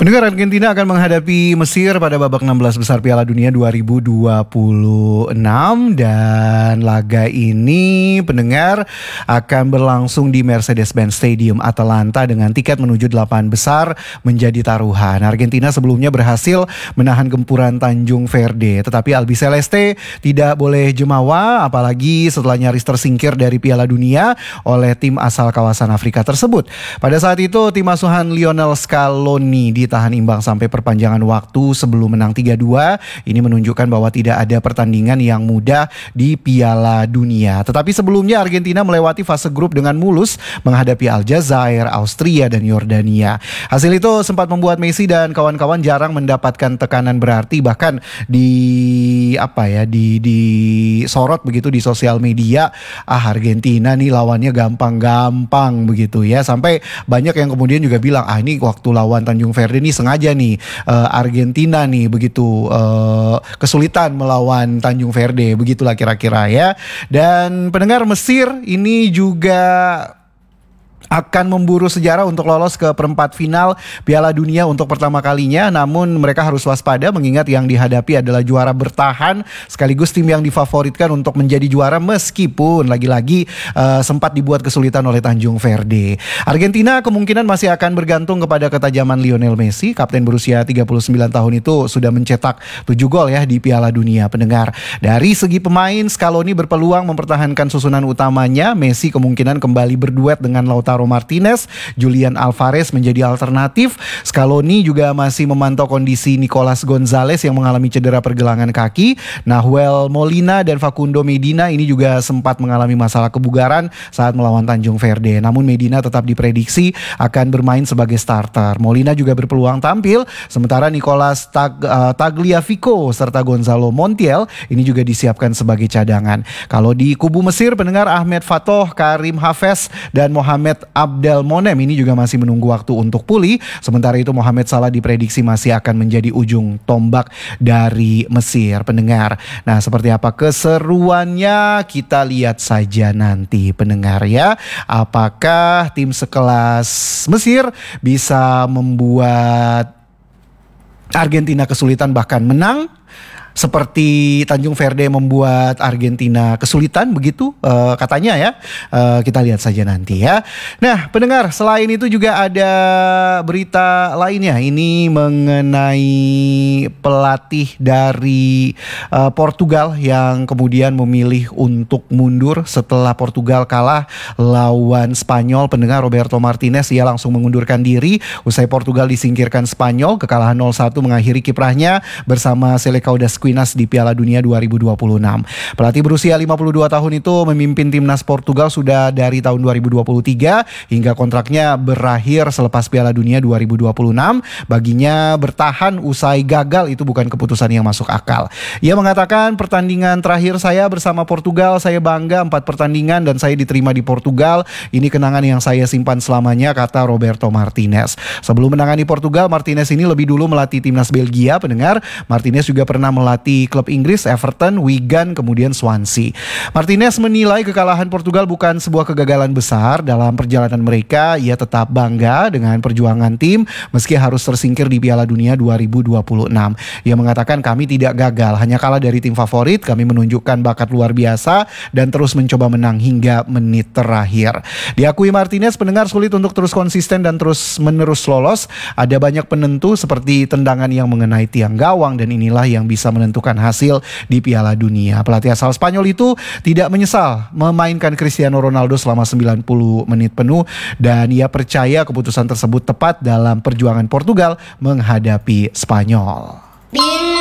Pendengar, Argentina akan menghadapi Mesir pada babak 16 besar Piala Dunia 2026 dan laga ini pendengar akan berlangsung di Mercedes-Benz Stadium Atalanta dengan tiket menuju 8 besar menjadi taruhan. Argentina sebelumnya berhasil menahan gempuran Tanjung Verde, tetapi Albiceleste tidak boleh jemawa apalagi setelah nyaris tersingkir dari Piala Dunia oleh tim asal kawasan Afrika tersebut. Pada saat itu tim asuhan Lionel Scaloni ditahan imbang sampai perpanjangan waktu sebelum menang 3-2. Ini menunjukkan bahwa tidak ada pertandingan yang mudah di Piala Dunia. Tetapi sebelumnya Argentina melewati fase grup dengan mulus menghadapi Aljazair, Austria dan Yordania. Hasil itu sempat membuat Messi dan kawan-kawan jarang mendapatkan tekanan berarti, bahkan disorot begitu di sosial media. Argentina nih lawannya gampang-gampang begitu ya. Sampai banyak yang kemudian juga bilang ini waktu lawan Tanjung Verde ini sengaja nih Argentina nih begitu kesulitan melawan Tanjung Verde, begitulah kira-kira ya. Dan pendengar, Mesir ini juga akan memburu sejarah untuk lolos ke perempat final Piala Dunia untuk pertama kalinya. Namun mereka harus waspada mengingat yang dihadapi adalah juara bertahan sekaligus tim yang difavoritkan untuk menjadi juara meskipun lagi-lagi sempat dibuat kesulitan oleh Tanjung Verde. Argentina kemungkinan masih akan bergantung kepada ketajaman Lionel Messi. Kapten berusia 39 tahun itu sudah mencetak 7 gol ya di Piala Dunia, pendengar. Dari segi pemain, Scaloni berpeluang mempertahankan susunan utamanya. Messi kemungkinan kembali berduet dengan Lautaro Martinez, Julian Alvarez menjadi alternatif. Scaloni juga masih memantau kondisi Nicolas Gonzalez yang mengalami cedera pergelangan kaki. Nahuel Molina dan Facundo Medina ini juga sempat mengalami masalah kebugaran saat melawan Tanjung Verde. Namun Medina tetap diprediksi akan bermain sebagai starter. Molina juga berpeluang tampil, sementara Nicolas Tagliafico serta Gonzalo Montiel ini juga disiapkan sebagai cadangan. Kalau di kubu Mesir, pendengar, Ahmed Fatoh, Karim Hafez dan Mohamed Abdelmonem ini juga masih menunggu waktu untuk pulih. Sementara itu Mohamed Salah diprediksi masih akan menjadi ujung tombak dari Mesir, pendengar. Nah, seperti apa keseruannya kita lihat saja nanti, pendengar ya. Apakah tim sekelas Mesir bisa membuat Argentina kesulitan bahkan menang seperti Tanjung Verde membuat Argentina kesulitan begitu katanya ya. Kita lihat saja nanti ya. Nah, pendengar, selain itu juga ada berita lainnya. Ini mengenai pelatih dari Portugal yang kemudian memilih untuk mundur setelah Portugal kalah lawan Spanyol. Pendengar, Roberto Martinez ia langsung mengundurkan diri usai Portugal disingkirkan Spanyol. Kekalahan 0-1 mengakhiri kiprahnya bersama Selecao das Quinas di Piala Dunia 2026. Pelatih berusia 52 tahun itu memimpin timnas Portugal sudah dari tahun 2023 hingga kontraknya berakhir selepas Piala Dunia 2026. Baginya bertahan usai gagal itu bukan keputusan yang masuk akal. Ia mengatakan, pertandingan terakhir saya bersama Portugal, saya bangga 4 pertandingan dan saya diterima di Portugal. Ini kenangan yang saya simpan selamanya, kata Roberto Martinez. Sebelum menangani Portugal, Martinez ini lebih dulu melatih timnas Belgia, pendengar. Martinez juga pernah melatih klub Inggris, Everton, Wigan, kemudian Swansea. Martinez menilai kekalahan Portugal bukan sebuah kegagalan besar dalam perjalanan mereka. Ia tetap bangga dengan perjuangan tim meski harus tersingkir di Piala Dunia 2026. Ia mengatakan, kami tidak gagal, hanya kalah dari tim favorit. Kami menunjukkan bakat luar biasa dan terus mencoba menang hingga menit terakhir. Diakui Martinez, pendengar, sulit untuk terus konsisten dan terus menerus lolos. Ada banyak penentu seperti tendangan yang mengenai tiang gawang dan inilah yang bisa menentukan hasil di Piala Dunia. Pelatih asal Spanyol itu tidak menyesal memainkan Cristiano Ronaldo selama 90 menit penuh dan ia percaya keputusan tersebut tepat dalam perjuangan Portugal menghadapi Spanyol.